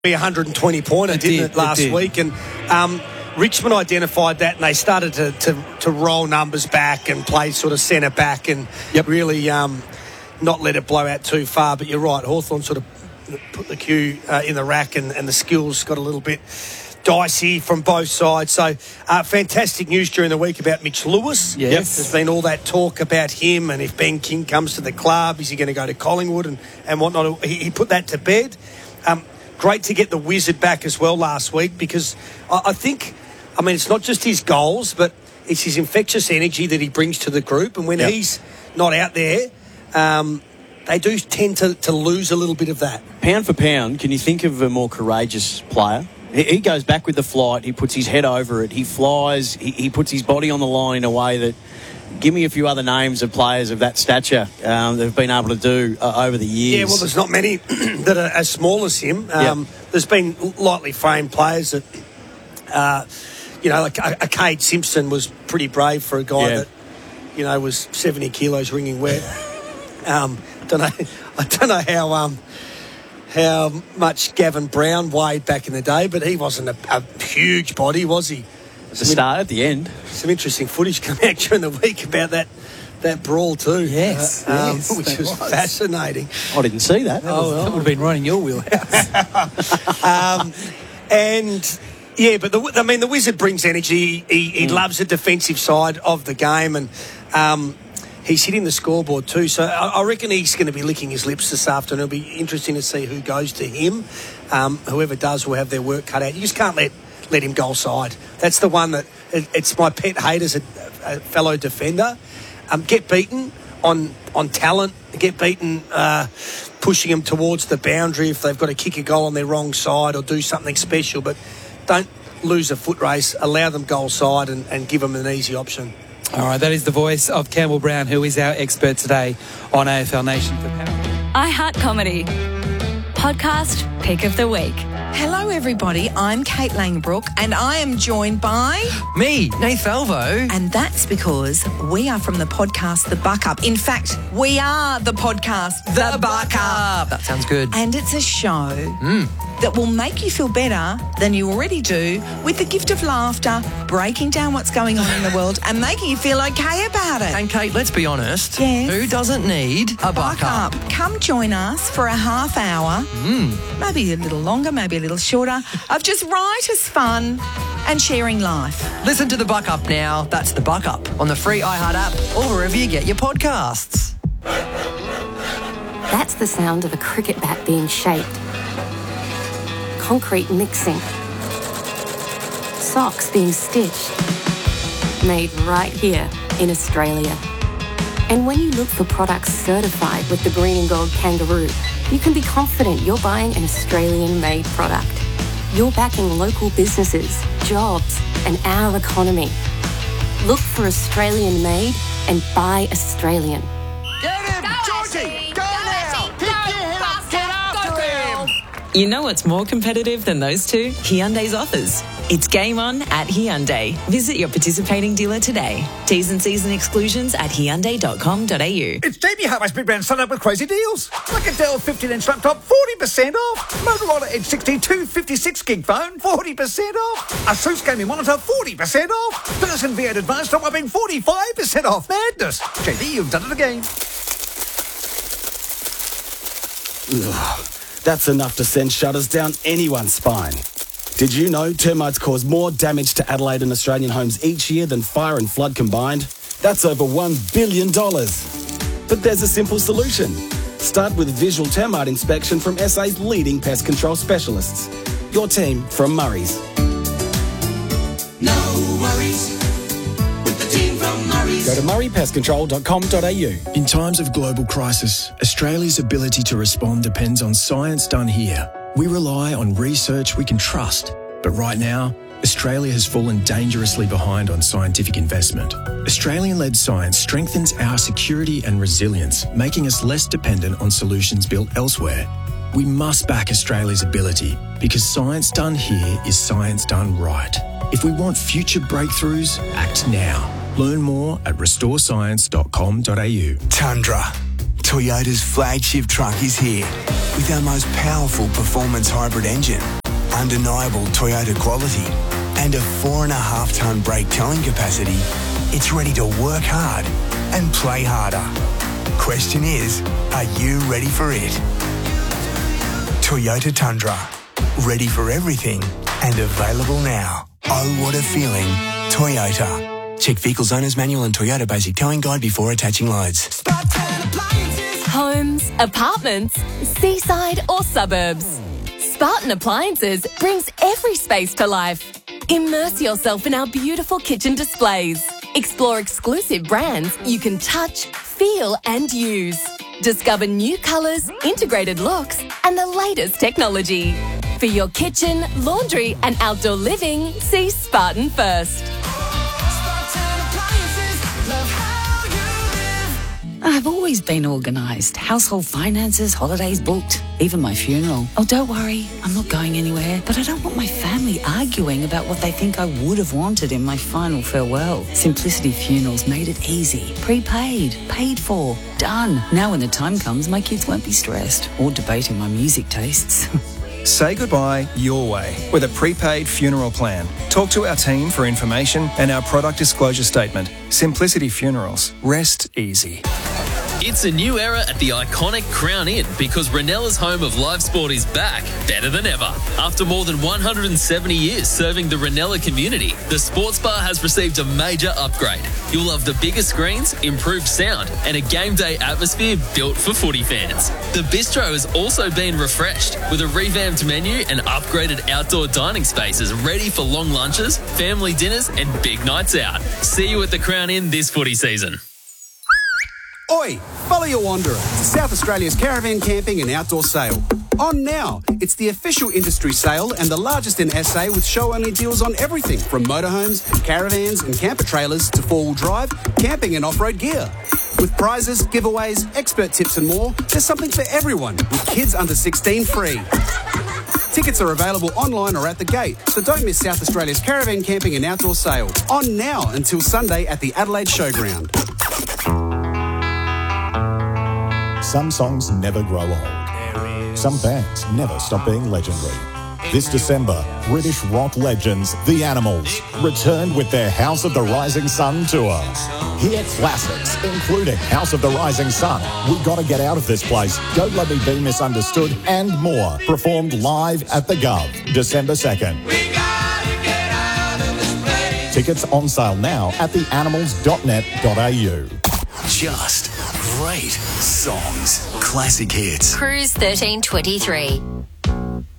be 120-pointer, didn't it, last week? And Richmond identified that, and they started to roll numbers back and play sort of centre back and really not let it blow out too far. But you're right, Hawthorn sort of put the cue in the rack, and the skills got a little bit dicey from both sides. So fantastic news during the week about Mitch Lewis. Yes. There's been all that talk about him, and if Ben King comes to the club, is he going to go to Collingwood and whatnot? He put that to bed. Great to get the Wizard back as well last week, because I think, it's not just his goals, but it's his infectious energy that he brings to the group. And when he's not out there, they do tend to lose a little bit of that. Pound for pound, can you think of a more courageous player? He goes back with the flight. He puts his head over it. He flies. He puts his body on the line in a way that... Give me a few other names of players of that stature that have been able to do over the years. Yeah, well, there's not many that are as small as him. There's been lightly framed players that, like Cade Simpson was pretty brave for a guy that, was 70 kilos wringing wet. I don't know how much Gavin Brown weighed back in the day, but he wasn't a huge body, was he? At the end. Some interesting footage come out during the week about that brawl too. Yes, which was fascinating. I didn't see that. That would have been right in your wheelhouse. But the Wizard brings energy. He loves the defensive side of the game, and he's hitting the scoreboard too. So I reckon he's going to be licking his lips this afternoon. It'll be interesting to see who goes to him. Whoever does will have their work cut out. You just can't let him goal side. That's the one that it's my pet hate as a fellow defender. Get beaten on talent. Get beaten pushing them towards the boundary if they've got to kick a goal on their wrong side or do something special. But don't lose a foot race. Allow them goal side and give them an easy option. All right, that is the voice of Campbell Brown, who is our expert today on AFL Nation for Power. iHeart Comedy Podcast Pick of the Week. Hello, everybody. I'm Kate Langbrook, and I am joined by... Me, Nath Falvo. And that's because we are from the podcast The Buck Up. In fact, we are the podcast The Buck Up. That sounds good. And it's a show that will make you feel better than you already do, with the gift of laughter, breaking down what's going on in the world and making you feel okay about it. And Kate, let's be honest. Yes. Who doesn't need a buck up? Come join us for a half hour, maybe a little longer, maybe a little shorter, of just right as fun and sharing life. Listen to The Buck Up now. That's The Buck Up on the free iHeart app or wherever you get your podcasts. That's the sound of a cricket bat being shaped. Concrete mixing. Socks being stitched. Made right here in Australia. And when you look for products certified with the green and gold kangaroo, you can be confident you're buying an Australian-made product. You're backing local businesses, jobs, and our economy. Look for Australian-made and buy Australian. Get him! Georgie! Go now! Pick your head up! Get after him! You know what's more competitive than those two? Hyundai's offers. It's game on at Hyundai. Visit your participating dealer today. T's and C's and exclusions at Hyundai.com.au. It's Jamie Hartwell's Big Brand Sun Up with crazy deals. Like a Dell 15-inch laptop, 40% off. Motorola Edge 62 56-gig phone, 40% off. Asus gaming monitor, 40% off. Person V8 Advanced top upping, 45% off. Madness. JD, you've done it again. Ugh, that's enough to send shudders down anyone's spine. Did you know termites cause more damage to Adelaide and Australian homes each year than fire and flood combined? That's over $1 billion. But there's a simple solution. Start with visual termite inspection from SA's leading pest control specialists. Your team from Murray's. No worries with the team from Murray's. Go to murraypestcontrol.com.au. In times of global crisis, Australia's ability to respond depends on science done here. We rely on research we can trust. But right now, Australia has fallen dangerously behind on scientific investment. Australian-led science strengthens our security and resilience, making us less dependent on solutions built elsewhere. We must back Australia's ability, because science done here is science done right. If we want future breakthroughs, act now. Learn more at restorescience.com.au. Tundra. Toyota's flagship truck is here with our most powerful performance hybrid engine, undeniable Toyota quality, and a 4.5 tonne brake towing capacity. It's ready to work hard and play harder. Question is, are you ready for it? Toyota Tundra. Ready for everything and available now. Oh, what a feeling. Toyota. Check Vehicles Owner's Manual and Toyota Basic Towing Guide before attaching loads. Homes, apartments, seaside or suburbs. Spartan Appliances brings every space to life. Immerse yourself in our beautiful kitchen displays. Explore exclusive brands you can touch, feel and use. Discover new colours, integrated looks and the latest technology. For your kitchen, laundry and outdoor living, see Spartan first. I've always been organised. Household finances, holidays booked, even my funeral. Oh, don't worry, I'm not going anywhere. But I don't want my family arguing about what they think I would have wanted in my final farewell. Simplicity Funerals made it easy. Prepaid, paid for, done. Now when the time comes, my kids won't be stressed or debating my music tastes. Say goodbye your way with a prepaid funeral plan. Talk to our team for information and our product disclosure statement. Simplicity Funerals. Rest easy. It's a new era at the iconic Crown Inn because Renella's home of live sport is back, better than ever. After more than 170 years serving the Renella community, the sports bar has received a major upgrade. You'll love the bigger screens, improved sound, and a game day atmosphere built for footy fans. The bistro has also been refreshed with a revamped menu and upgraded outdoor dining spaces ready for long lunches, family dinners, and big nights out. See you at the Crown Inn this footy season. Oi, follow your wanderer to South Australia's caravan camping and outdoor sale. On now, it's the official industry sale and the largest in SA with show-only deals on everything from motorhomes, caravans and camper trailers to four-wheel drive, camping and off-road gear. With prizes, giveaways, expert tips and more, there's something for everyone with kids under 16 free. Tickets are available online or at the gate, so don't miss South Australia's caravan camping and outdoor sale. On now until Sunday at the Adelaide Showground. Some songs never grow old. Some bands never stop being legendary. This December, British rock legends, The Animals, returned with their House of the Rising Sun tour. Hear classics, including House of the Rising Sun, We Gotta Get Out of This Place, Don't Let Me Be Misunderstood, and more, performed live at the Gov, December 2nd. Tickets on sale now at theanimals.net.au. Just great songs. Classic hits. Cruise 1323.